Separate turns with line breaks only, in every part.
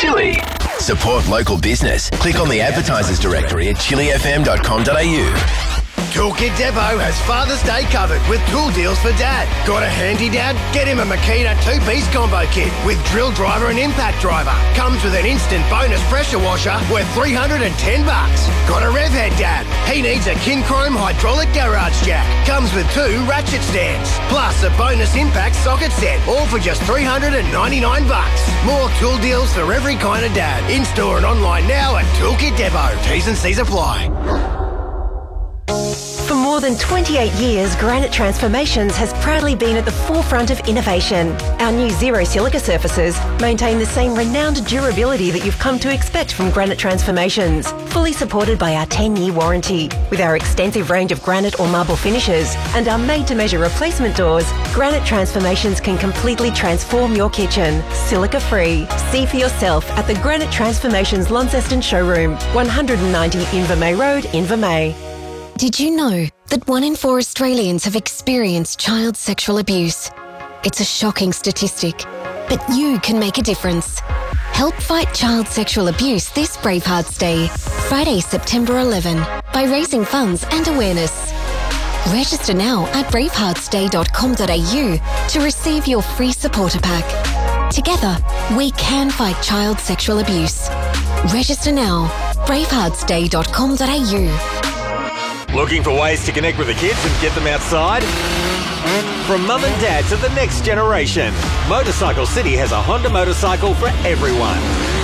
Chili. Support local business. Click on the advertisers directory at chilifm.com.au.
Toolkit Depot has Father's Day covered with tool deals for Dad. Got a handy dad? Get him a Makita 2-piece combo kit with drill driver and impact driver. Comes with an instant bonus pressure washer worth $310. Got a rev head dad? He needs a King Chrome hydraulic garage jack. Comes with 2 ratchet stands. Plus a bonus impact socket set, all for just $399. More tool deals for every kind of dad. In-store and online now at Toolkit Depot. T's and C's apply.
For more than 28 years, Granite Transformations has proudly been at the forefront of innovation. Our new Zero Silica surfaces maintain the same renowned durability that you've come to expect from Granite Transformations, fully supported by our 10-year warranty. With our extensive range of granite or marble finishes and our made-to-measure replacement doors, Granite Transformations can completely transform your kitchen, silica-free. See for yourself at the Granite Transformations Launceston showroom, 190 Invermay Road, Invermay.
Did you know that 1 in 4 Australians have experienced child sexual abuse? It's a shocking statistic, but you can make a difference. Help fight child sexual abuse this Bravehearts Day, Friday, September 11, by raising funds and awareness. Register now at braveheartsday.com.au to receive your free supporter pack. Together, we can fight child sexual abuse. Register now, braveheartsday.com.au.
Looking for ways to connect with the kids and get them outside? From mum and dad to the next generation, Motorcycle City has a Honda motorcycle for everyone.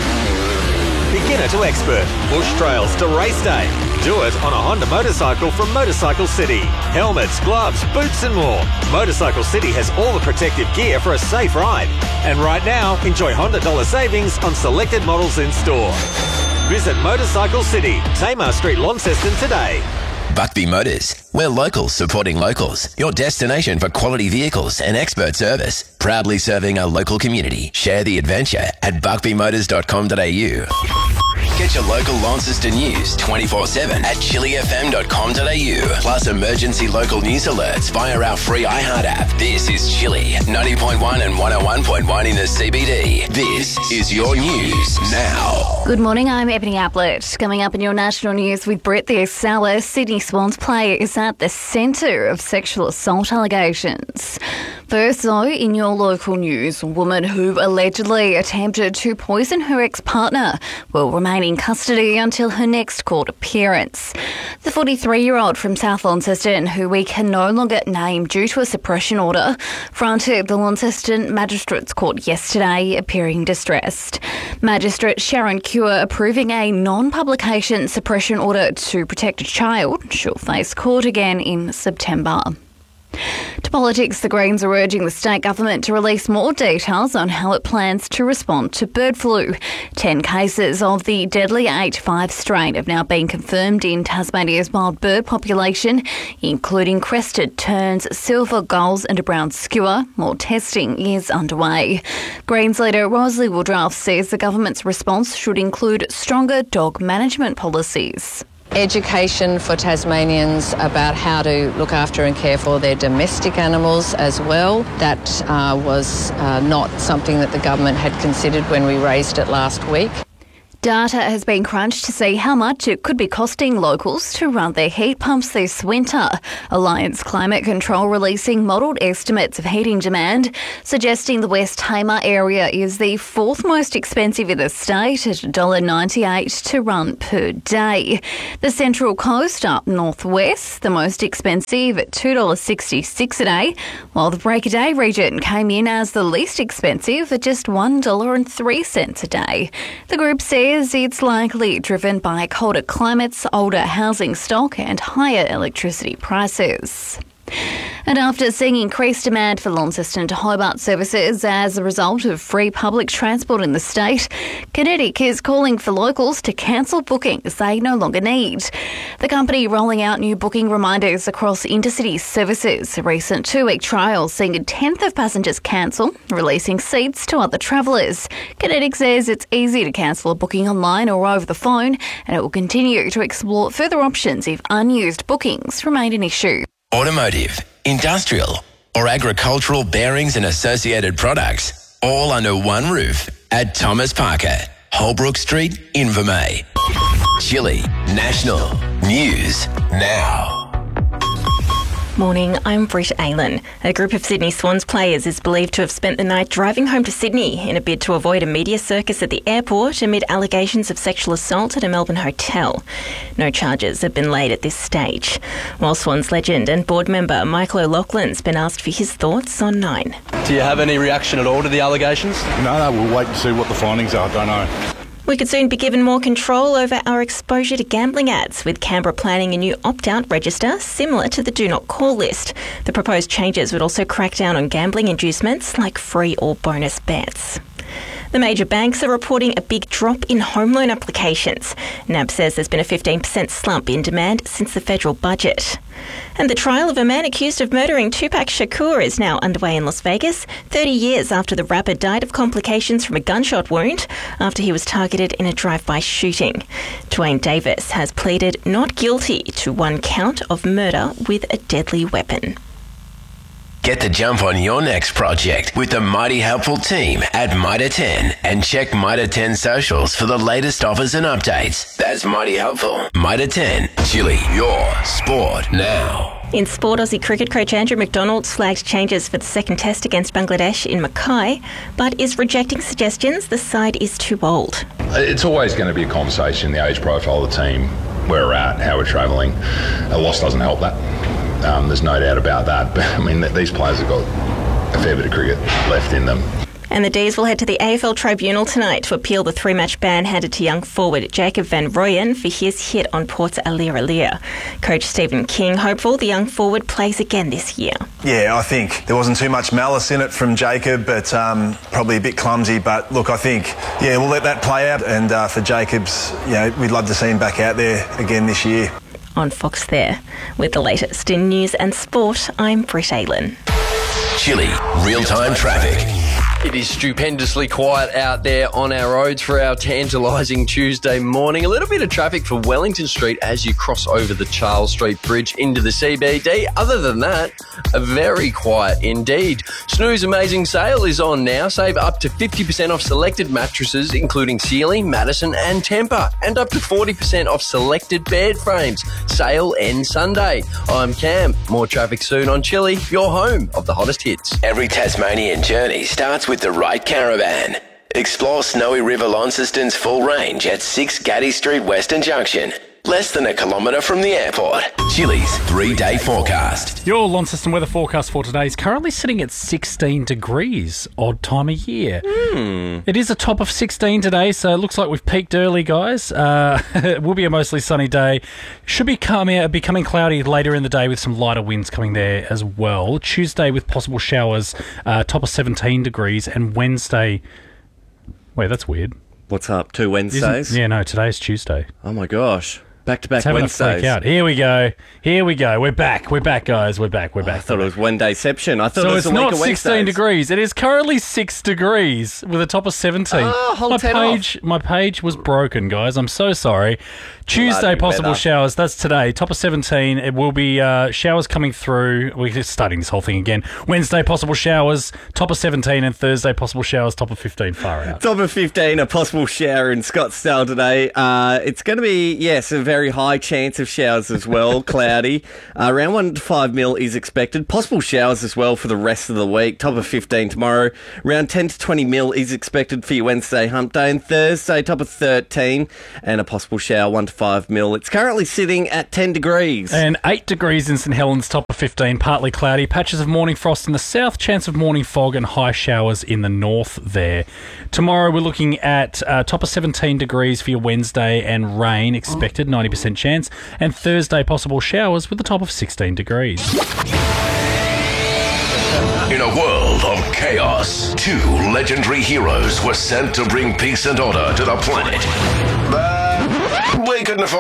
Beginner to expert, bush trails to race day. Do it on a Honda motorcycle from Motorcycle City. Helmets, gloves, boots and more. Motorcycle City has all the protective gear for a safe ride. And right now, enjoy Honda dollar savings on selected models in store. Visit Motorcycle City, Tamar Street, Launceston today.
Buckby Motors. We're locals supporting locals. Your destination for quality vehicles and expert service. Proudly serving our local community. Share the adventure at buckbymotors.com.au. Get your local Launceston news 24/7 at chilifm.com.au. Plus emergency local news alerts via our free iHeart app. This is Chili, 90.1 and 101.1 in the CBD. This is your news now.
Good morning, I'm Ebony Ablett. Coming up in your national news with Brett this hour, Sydney Swans player is at the centre of sexual assault allegations. First, though, in your local news, a woman who allegedly attempted to poison her ex-partner will remain in custody until her next court appearance. The 43-year-old from South Launceston, who we can no longer name due to a suppression order, fronted the Launceston Magistrates Court yesterday, appearing distressed. Magistrate Sharon Cure approving a non-publication suppression order to protect a child. She'll face court again in September. To politics, the Greens are urging the state government to release more details on how it plans to respond to bird flu. 10 cases of the deadly H5 strain have now been confirmed in Tasmania's wild bird population, including crested terns, silver gulls and a brown skua. More testing is underway. Greens leader Rosalie Woodruff says the government's response should include stronger dog management policies.
Education for Tasmanians about how to look after and care for their domestic animals as well. That was not something that the government had considered when we raised it last week.
Data has been crunched to see how much it could be costing locals to run their heat pumps this winter. Alliance Climate Control releasing modelled estimates of heating demand, suggesting the West Tamar area is the 4th most expensive in the state at $1.98 to run per day. The Central Coast up northwest, the most expensive at $2.66 a day, while the Break-A-Day region came in as the least expensive at just $1.03 a day. The group says it's likely driven by colder climates, older housing stock and higher electricity prices. And after seeing increased demand for Launceston to Hobart services as a result of free public transport in the state, Kinetic is calling for locals to cancel bookings they no longer need. The company rolling out new booking reminders across intercity services. A recent 2-week trial seeing a tenth of passengers cancel, releasing seats to other travellers. Kinetic says it's easy to cancel a booking online or over the phone, and it will continue to explore further options if unused bookings remain an issue.
Automotive, industrial, or agricultural bearings and associated products, all under one roof at Thomas Parker. Holbrook Street, Invermay. Chili National News Now.
Morning, I'm Britt Aylan. A group of Sydney Swans players is believed to have spent the night driving home to Sydney in a bid to avoid a media circus at the airport amid allegations of sexual assault at a Melbourne hotel. No charges have been laid at this stage. While Swans legend and board member Michael O'Loughlin's been asked for his thoughts on 9.
Do you have any reaction at all to the allegations?
No, we'll wait and see what the findings are. I don't know.
We could soon be given more control over our exposure to gambling ads, with Canberra planning a new opt-out register similar to the Do Not Call list. The proposed changes would also crack down on gambling inducements like free or bonus bets. The major banks are reporting a big drop in home loan applications. NAB says there's been a 15% slump in demand since the federal budget. And the trial of a man accused of murdering Tupac Shakur is now underway in Las Vegas, 30 years after the rapper died of complications from a gunshot wound after he was targeted in a drive-by shooting. Dwayne Davis has pleaded not guilty to one count of murder with a deadly weapon.
Get the jump on your next project with the mighty helpful team at Mitre 10 and check Mitre 10 socials for the latest offers and updates. That's mighty helpful. Mitre 10, Chili, your sport now.
In sport, Aussie cricket coach Andrew McDonald flagged changes for the second test against Bangladesh in Mackay, but is rejecting suggestions the side is too old.
It's always going to be a conversation, the age profile of the team, where we're at, how we're travelling. A loss doesn't help that. There's no doubt about that. But I mean, these players have got a fair bit of cricket left in them.
And the D's will head to the AFL Tribunal tonight to appeal the 3-match ban handed to young forward Jacob van Rooyen for his hit on Port's Aliir. Coach Stephen King hopeful the young forward plays again this year.
Yeah, I think there wasn't too much malice in it from Jacob, but probably a bit clumsy. But look, I think, we'll let that play out. And for Jacobs, we'd love to see him back out there again this year.
On Fox there. With the latest in news and sport, I'm Britt Aylan.
Chili, real-time traffic.
It is stupendously quiet out there on our roads for our tantalising Tuesday morning. A little bit of traffic for Wellington Street as you cross over the Charles Street Bridge into the CBD. Other than that, a very quiet indeed. Snooze Amazing Sale is on now. Save up to 50% off selected mattresses, including Sealy, Madison and Tempur, and up to 40% off selected bed frames. Sale ends Sunday. I'm Cam. More traffic soon on Chili, your home of the hottest hits.
Every Tasmanian journey starts with the right caravan. Explore Snowy River Launceston's full range at 6 Gaddy Street Western Junction. Less than a kilometre from the airport. Chili's 3-day forecast.
Your Launceston weather forecast for today is currently sitting at 16 degrees. Odd time of year. It is a top of 16 today, so it looks like we've peaked early, guys. It will be a mostly sunny day. Should be becoming cloudy later in the day with some lighter winds coming there as well. Tuesday with possible showers, top of 17 degrees, and Wednesday... Wait, that's weird.
What's up? 2 Wednesdays?
No, today's Tuesday.
Oh my gosh. Back-to-back Wednesdays.
Having a freak out. Here we go. We're back, guys. We're back.
I thought it was one-dayception. I thought it was a week of Wednesdays. So it's not 16
degrees. It is currently 6 degrees with a top of 17. My page was broken, guys. I'm so sorry. Tuesday, possible showers. That's today. Top of 17. It will be showers coming through. We're just starting this whole thing again. Wednesday, possible showers. Top of 17. And Thursday, possible showers. Top of 15. Far out.
Top of 15, a possible shower in Scottsdale today. It's going to be, yes, a very high chance of showers as well. Cloudy. Around 1 to 5 mil is expected. Possible showers as well for the rest of the week. Top of 15 tomorrow. Around 10 to 20 mil is expected for your Wednesday hump day. And Thursday, top of 13. And a possible shower, 1 to 5 mil. It's currently sitting at 10 degrees.
And 8 degrees in St Helens, top of 15. Partly cloudy. Patches of morning frost in the south. Chance of morning fog and high showers in the north there. Tomorrow we're looking at top of 17 degrees for your Wednesday and rain expected, 90% chance. And Thursday, possible showers with a top of 16 degrees.
In a world of chaos, 2 legendary heroes were sent to bring peace and order to the planet. But we couldn't afford